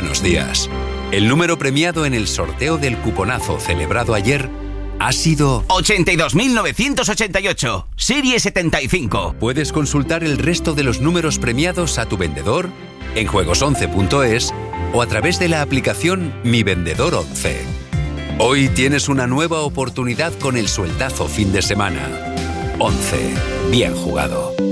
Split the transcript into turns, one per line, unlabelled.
Buenos días. El número premiado en el sorteo del cuponazo celebrado ayer ha sido
82.988, Serie 75.
Puedes consultar el resto de los números premiados a tu vendedor en juegos11.es o a través de la aplicación Mi Vendedor 11. Hoy tienes una nueva oportunidad con el sueldazo fin de semana. 11. Bien jugado.